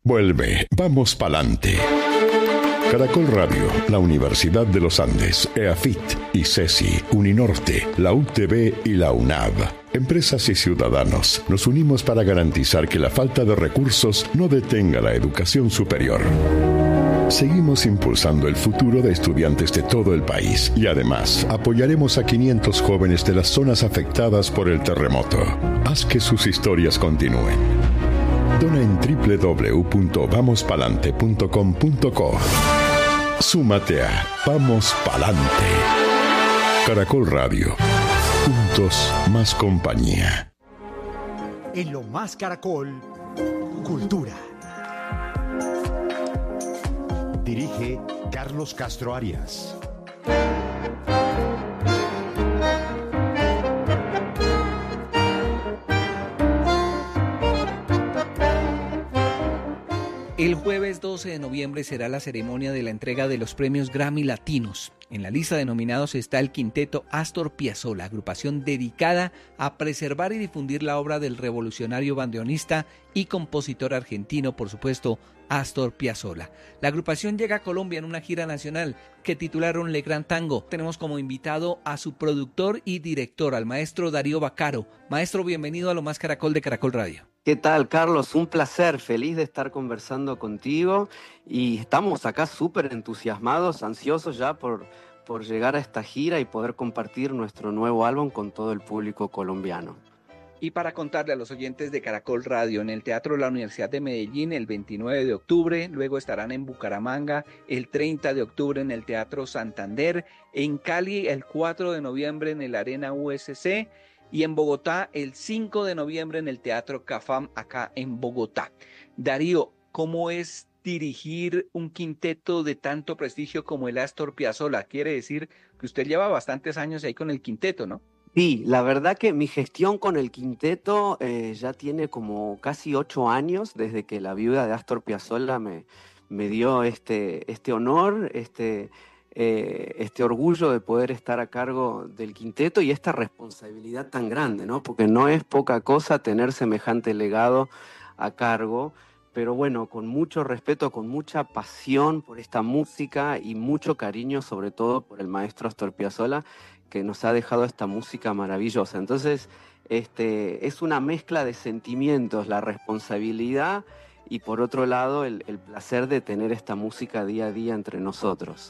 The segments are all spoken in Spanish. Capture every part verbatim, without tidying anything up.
Vuelve, vamos pa'lante. Caracol Radio, la Universidad de los Andes, EAFIT, ICESI, Uninorte, la U T B y la UNAV. Empresas y ciudadanos, nos unimos para garantizar que la falta de recursos no detenga la educación superior. Seguimos impulsando el futuro de estudiantes de todo el país y además apoyaremos a quinientos jóvenes de las zonas afectadas por el terremoto. Haz que sus historias continúen. Dona en doble u doble u doble u punto vamos palante punto com punto co. Súmate a Vamos Palante. Caracol Radio. Juntos, más compañía. En Lo Más Caracol, Cultura. Dirige Carlos Castro Arias. El jueves doce de noviembre será la ceremonia de la entrega de los premios Grammy Latinos. En la lista de nominados está el quinteto Astor Piazzolla, agrupación dedicada a preservar y difundir la obra del revolucionario bandoneonista y compositor argentino, por supuesto, Astor Piazzolla. La agrupación llega a Colombia en una gira nacional que titularon Le Gran Tango. Tenemos como invitado a su productor y director, al maestro Darío Baccaro. Maestro, bienvenido a Lo Más Caracol de Caracol Radio. ¿Qué tal, Carlos? Un placer, feliz de estar conversando contigo y estamos acá súper entusiasmados, ansiosos ya por, por llegar a esta gira y poder compartir nuestro nuevo álbum con todo el público colombiano. Y para contarle a los oyentes de Caracol Radio, en el Teatro de la Universidad de Medellín el veintinueve de octubre, luego estarán en Bucaramanga el treinta de octubre en el Teatro Santander, en Cali el cuatro de noviembre en el Arena U S C, y en Bogotá el cinco de noviembre en el Teatro Cafam, acá en Bogotá. Darío, ¿cómo es dirigir un quinteto de tanto prestigio como el Astor Piazzolla? Quiere decir que usted lleva bastantes años ahí con el quinteto, ¿no? Sí, la verdad que mi gestión con el quinteto eh, ya tiene como casi ocho años, desde que la viuda de Astor Piazzolla me, me dio este, este honor, este... Eh, este orgullo de poder estar a cargo del quinteto y esta responsabilidad tan grande, ¿no? Porque no es poca cosa tener semejante legado a cargo, pero bueno, con mucho respeto, con mucha pasión por esta música y mucho cariño sobre todo por el maestro Astor Piazzolla, que nos ha dejado esta música maravillosa. Entonces, este, es una mezcla de sentimientos, la responsabilidad y por otro lado el, el placer de tener esta música día a día entre nosotros.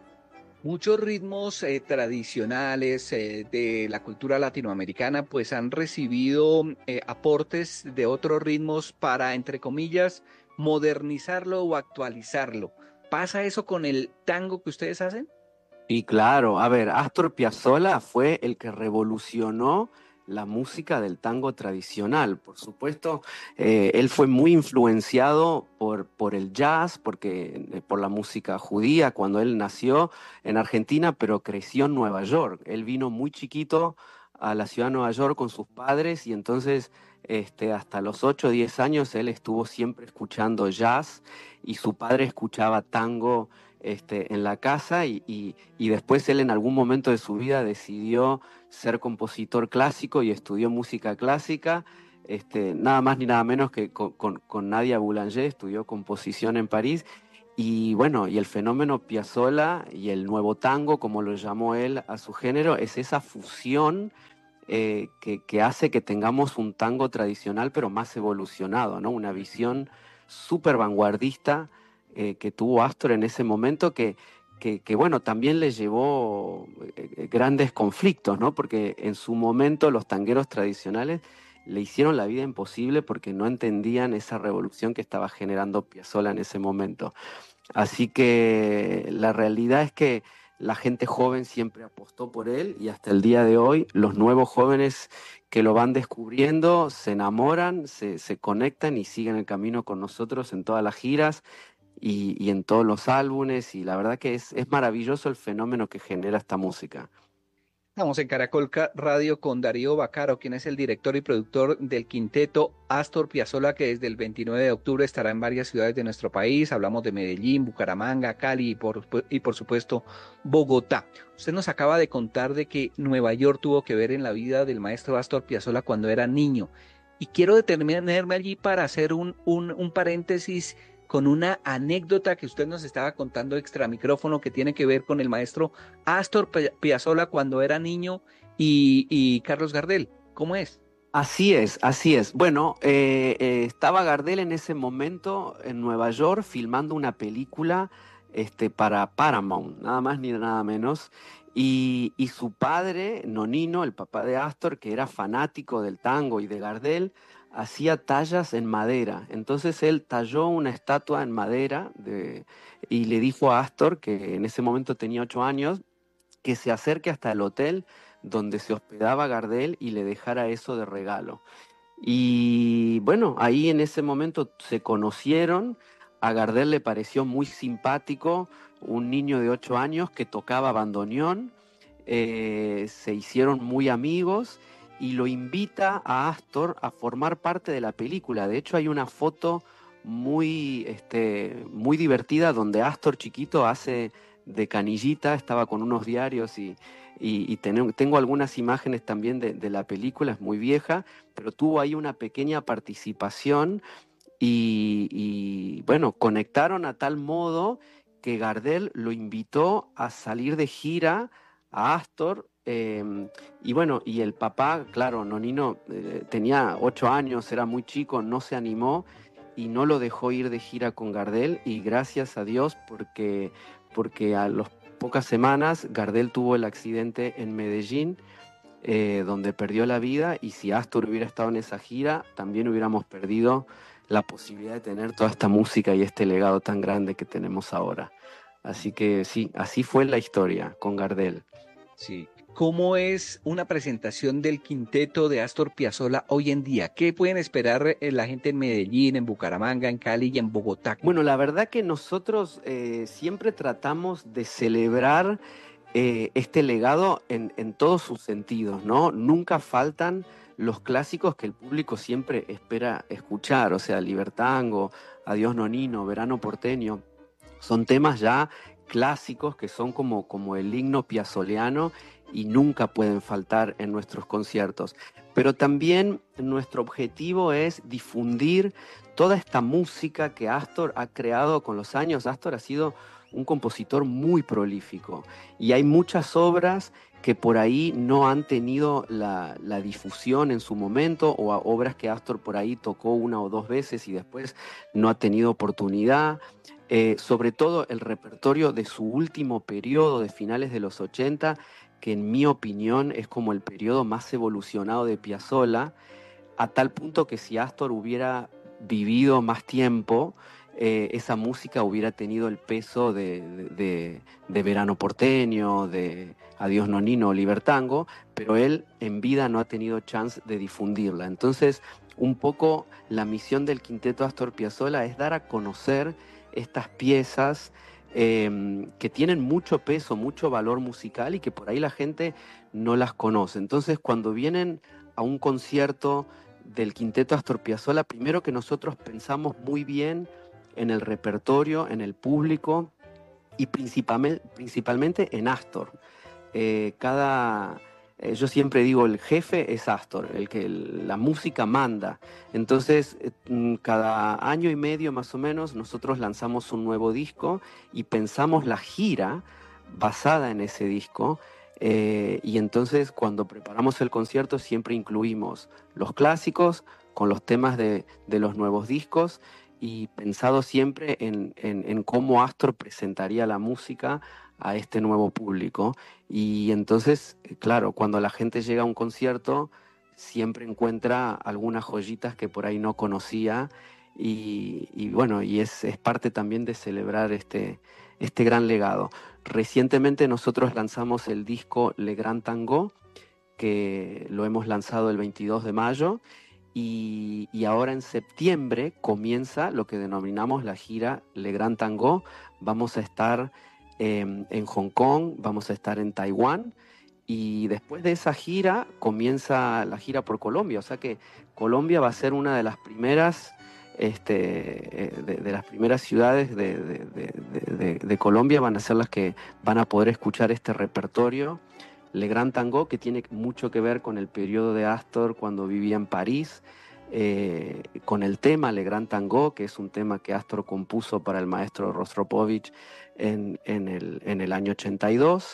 Muchos ritmos eh, tradicionales eh, de la cultura latinoamericana pues han recibido eh, aportes de otros ritmos para, entre comillas, modernizarlo o actualizarlo. ¿Pasa eso con el tango que ustedes hacen? Sí, claro. A ver, Astor Piazzolla fue el que revolucionó la música del tango tradicional. Por supuesto, eh, él fue muy influenciado por, por el jazz, porque, eh, por la música judía, cuando él nació en Argentina, pero creció en Nueva York. Él vino muy chiquito a la ciudad de Nueva York con sus padres y entonces este, hasta los ocho o diez años él estuvo siempre escuchando jazz y su padre escuchaba tango Este, en la casa y, y, y después él en algún momento de su vida decidió ser compositor clásico y estudió música clásica, este, nada más ni nada menos que con, con, con Nadia Boulanger, estudió composición en París y bueno, y el fenómeno Piazzolla y el nuevo tango, como lo llamó él a su género, es esa fusión eh, que, que hace que tengamos un tango tradicional pero más evolucionado, ¿no? Una visión súper vanguardista Eh, que tuvo Astor en ese momento que, que, que bueno, también le llevó eh, grandes conflictos, ¿no? Porque en su momento los tangueros tradicionales le hicieron la vida imposible porque no entendían esa revolución que estaba generando Piazzolla en ese momento. Así que la realidad es que la gente joven siempre apostó por él y hasta el día de hoy los nuevos jóvenes que lo van descubriendo se enamoran, se, se conectan y siguen el camino con nosotros en todas las giras. Y, y en todos los álbumes, y la verdad que es, es maravilloso el fenómeno que genera esta música. Estamos en Caracol Radio con Darío Baccaro, quien es el director y productor del quinteto Astor Piazzolla, que desde el veintinueve de octubre estará en varias ciudades de nuestro país. Hablamos de Medellín, Bucaramanga, Cali y por, y por supuesto Bogotá. Usted nos acaba de contar de que Nueva York tuvo que ver en la vida del maestro Astor Piazzolla cuando era niño. Y quiero detenerme allí para hacer un, un, un paréntesis con una anécdota que usted nos estaba contando extra micrófono que tiene que ver con el maestro Astor Piazzolla cuando era niño y, y Carlos Gardel. ¿Cómo es? Así es, así es. Bueno, eh, eh, estaba Gardel en ese momento en Nueva York filmando una película este, para Paramount, nada más ni nada menos. Y, y su padre, Nonino, el papá de Astor, que era fanático del tango y de Gardel, hacía tallas en madera. Entonces él talló una estatua en madera de, y le dijo a Astor, que en ese momento tenía ocho años, que se acerque hasta el hotel donde se hospedaba Gardel y le dejara eso de regalo. Y bueno, ahí en ese momento se conocieron, a Gardel le pareció muy simpático, un niño de ocho años que tocaba bandoneón, eh, se hicieron muy amigos y lo invita a Astor a formar parte de la película. De hecho hay una foto muy, este, muy divertida donde Astor chiquito hace de canillita, estaba con unos diarios y, y, y ten, tengo algunas imágenes también de, de la película, es muy vieja, pero tuvo ahí una pequeña participación y, y bueno, conectaron a tal modo que Gardel lo invitó a salir de gira a Astor. Eh, y bueno, y el papá, claro, Nonino eh, tenía ocho años, era muy chico, no se animó y no lo dejó ir de gira con Gardel, y gracias a Dios porque, porque a las pocas semanas Gardel tuvo el accidente en Medellín, eh, donde perdió la vida, y si Astor hubiera estado en esa gira, también hubiéramos perdido la posibilidad de tener toda esta música y este legado tan grande que tenemos ahora. Así que sí, así fue la historia con Gardel. Sí. ¿Cómo es una presentación del quinteto de Astor Piazzolla hoy en día? ¿Qué pueden esperar eh, la gente en Medellín, en Bucaramanga, en Cali y en Bogotá? Bueno, la verdad que nosotros eh, siempre tratamos de celebrar eh, este legado en, en todos sus sentidos, ¿no? Nunca faltan los clásicos que el público siempre espera escuchar, o sea, Libertango, Adiós Nonino, Verano Porteño, son temas ya clásicos que son como, como el himno piazzoleano y nunca pueden faltar en nuestros conciertos. Pero también nuestro objetivo es difundir toda esta música que Astor ha creado con los años. Astor ha sido un compositor muy prolífico y hay muchas obras que por ahí no han tenido la, la difusión en su momento, o a obras que Astor por ahí tocó una o dos veces y después no ha tenido oportunidad. Eh, sobre todo el repertorio de su último periodo de finales de los ochenta, que en mi opinión es como el periodo más evolucionado de Piazzolla, a tal punto que si Astor hubiera vivido más tiempo, eh, esa música hubiera tenido el peso de, de, de Verano Porteño, de Adiós Nonino, Libertango, pero él en vida no ha tenido chance de difundirla. Entonces, un poco la misión del Quinteto Astor Piazzolla es dar a conocer estas piezas eh, que tienen mucho peso, mucho valor musical y que por ahí la gente no las conoce. Entonces, cuando vienen a un concierto del Quinteto Astor Piazzolla, primero que nosotros pensamos muy bien en el repertorio, en el público y principalmente, principalmente en Astor. Eh, cada... Eh, yo siempre digo, el jefe es Astor, el que el, la música manda. Entonces, eh, cada año y medio más o menos, nosotros lanzamos un nuevo disco y pensamos la gira basada en ese disco. Eh, y entonces, cuando preparamos el concierto, siempre incluimos los clásicos con los temas de, de los nuevos discos, y pensado siempre en, en, en cómo Astor presentaría la música a este nuevo público. Y entonces, claro, cuando la gente llega a un concierto, siempre encuentra algunas joyitas que por ahí no conocía, y, y bueno, y es, es parte también de celebrar este, este gran legado. Recientemente nosotros lanzamos el disco Le Grand Tango, que lo hemos lanzado el veintidós de mayo, y, y ahora en septiembre comienza lo que denominamos la gira Le Grand Tango. Vamos a estar eh, en Hong Kong, vamos a estar en Taiwán, y después de esa gira comienza la gira por Colombia. O sea que Colombia va a ser una de las primeras, este, de, de las primeras ciudades de, de, de, de, de Colombia, van a ser las que van a poder escuchar este repertorio Le Grand Tango, que tiene mucho que ver con el periodo de Astor cuando vivía en París, eh, con el tema Le Gran Tango, que es un tema que Astor compuso para el maestro Rostropovich en, en, el, en el año ochenta y dos.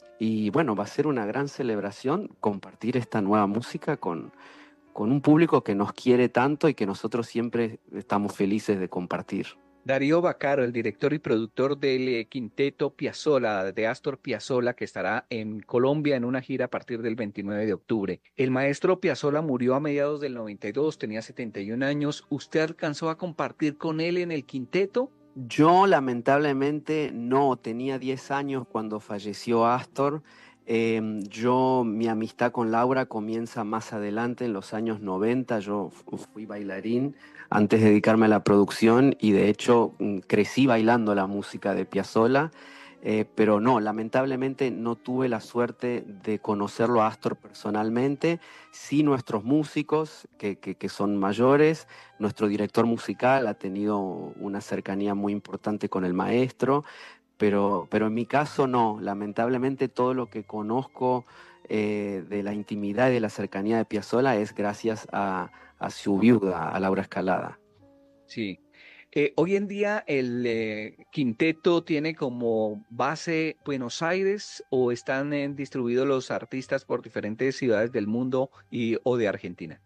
Y bueno, va a ser una gran celebración compartir esta nueva música con, con un público que nos quiere tanto y que nosotros siempre estamos felices de compartir. Darío Baccaro, el director y productor del eh, Quinteto Piazzolla, de Astor Piazzolla, que estará en Colombia en una gira a partir del veintinueve de octubre. El maestro Piazzolla murió a mediados del noventa y dos, tenía setenta y un años. ¿Usted alcanzó a compartir con él en el quinteto? Yo lamentablemente no, tenía diez años cuando falleció Astor. Eh, yo, mi amistad con Laura comienza más adelante, en los años noventa. Yo fui bailarín antes de dedicarme a la producción y de hecho crecí bailando la música de Piazzolla. Eh, pero no, lamentablemente no tuve la suerte de conocerlo a Astor personalmente. Sí, nuestros músicos, que, que, que son mayores, nuestro director musical ha tenido una cercanía muy importante con el maestro, pero, pero en mi caso no, lamentablemente todo lo que conozco eh, de la intimidad y de la cercanía de Piazzolla es gracias a, a su viuda, a Laura Scalada. Sí. Eh, hoy en día el eh, quinteto tiene como base Buenos Aires o están eh, distribuidos los artistas por diferentes ciudades del mundo y, o de Argentina.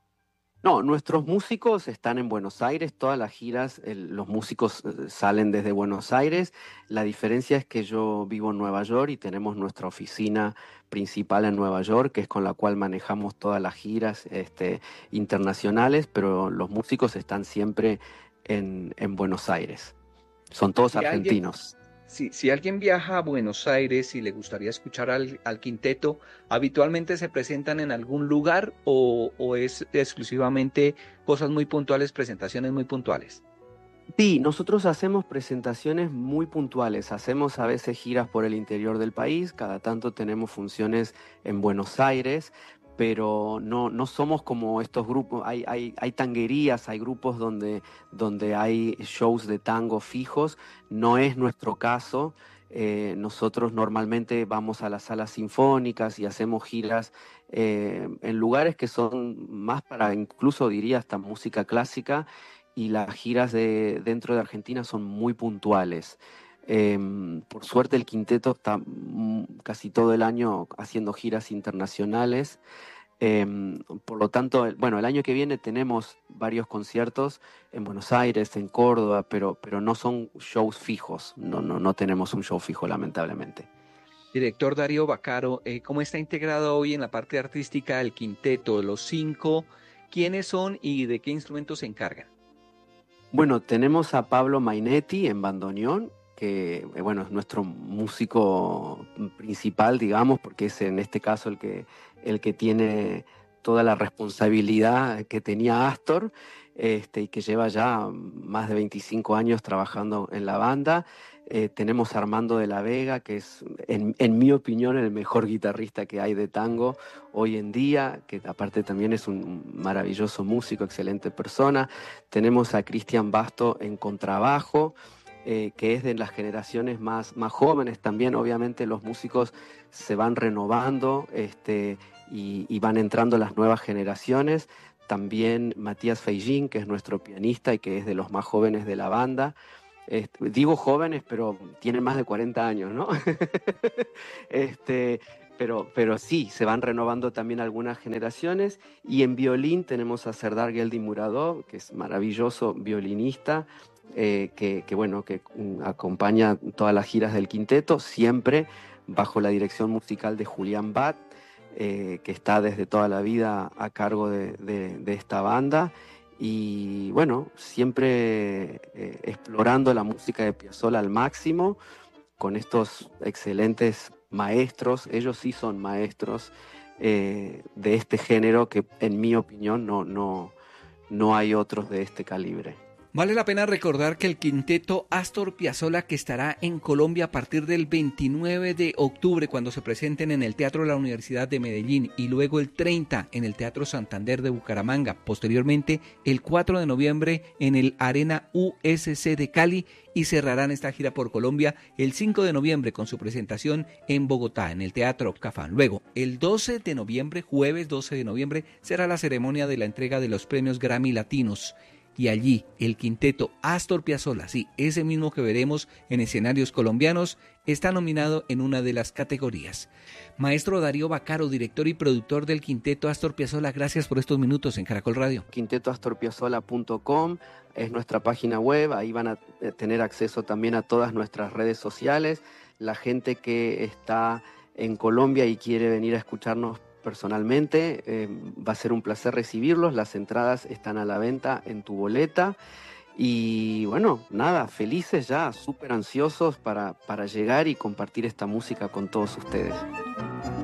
No, nuestros músicos están en Buenos Aires, todas las giras, el, los músicos eh, salen desde Buenos Aires. La diferencia es que yo vivo en Nueva York y tenemos nuestra oficina principal en Nueva York, que es con la cual manejamos todas las giras este, internacionales, pero los músicos están siempre en, en Buenos Aires. Son todos Si argentinos. alguien, si, si alguien viaja a Buenos Aires y le gustaría escuchar al, al quinteto, ¿habitualmente se presentan en algún lugar o, o es exclusivamente cosas muy puntuales, presentaciones muy puntuales? Sí, nosotros hacemos presentaciones muy puntuales, hacemos a veces giras por el interior del país, cada tanto tenemos funciones en Buenos Aires, pero no, no somos como estos grupos, hay, hay, hay tanguerías, hay grupos donde, donde hay shows de tango fijos, no es nuestro caso. Eh, nosotros normalmente vamos a las salas sinfónicas y hacemos giras eh, en lugares que son más para, incluso diría hasta música clásica, y las giras de, dentro de Argentina son muy puntuales. Eh, por suerte el quinteto está mm, casi todo el año haciendo giras internacionales. Eh, por lo tanto, el, bueno, el año que viene tenemos varios conciertos en Buenos Aires, en Córdoba, pero, pero no son shows fijos. No, no, no tenemos un show fijo, lamentablemente. Director Darío Baccaro, eh, ¿cómo está integrado hoy en la parte artística el quinteto? Los cinco, ¿quiénes son y de qué instrumentos se encargan? Bueno, tenemos a Pablo Mainetti en bandoneón, que eh, bueno, es nuestro músico principal, digamos, porque es en este caso el que, el que tiene toda la responsabilidad que tenía Astor, este, y que lleva ya más de veinticinco años trabajando en la banda. Eh, tenemos a Armando de la Vega, que es, en, en mi opinión, el mejor guitarrista que hay de tango hoy en día, que aparte también es un maravilloso músico, excelente persona. Tenemos a Cristian Basto en contrabajo, eh, que es de las generaciones más, más jóvenes también. Obviamente los músicos se van renovando este, y, y van entrando las nuevas generaciones. También Matías Feijin, que es nuestro pianista y que es de los más jóvenes de la banda. Este, digo jóvenes, pero tienen más de cuarenta años, ¿no? este, pero, pero sí, se van renovando también algunas generaciones. Y en violín tenemos a Serdar Geldi Muradov, que es maravilloso violinista, eh, que, que, bueno, que acompaña todas las giras del quinteto, siempre bajo la dirección musical de Julián Bat, eh, que está desde toda la vida a cargo de, de, de esta banda. Y bueno, siempre eh, explorando la música de Piazzolla al máximo, con estos excelentes maestros. Ellos sí son maestros eh, de este género que, en mi opinión, no, no, no hay otros de este calibre. Vale la pena recordar que el quinteto Astor Piazzolla, que estará en Colombia a partir del veintinueve de octubre, cuando se presenten en el Teatro de la Universidad de Medellín, y luego el treinta en el Teatro Santander de Bucaramanga, posteriormente el cuatro de noviembre en el Arena U S C de Cali, y cerrarán esta gira por Colombia el cinco de noviembre con su presentación en Bogotá, en el Teatro Cafán. Luego, el doce de noviembre, jueves doce de noviembre, será la ceremonia de la entrega de los premios Grammy Latinos. Y allí el quinteto Astor Piazzolla, sí, ese mismo que veremos en escenarios colombianos, está nominado en una de las categorías. Maestro Darío Bacaro, director y productor del quinteto Astor Piazzolla, gracias por estos minutos en Caracol Radio. quinteto astor piazzolla punto com es nuestra página web, ahí van a tener acceso también a todas nuestras redes sociales. La gente que está en Colombia y quiere venir a escucharnos personalmente, eh, va a ser un placer recibirlos. Las entradas están a la venta en tu boleta y bueno, nada, felices ya, súper ansiosos para, para llegar y compartir esta música con todos ustedes.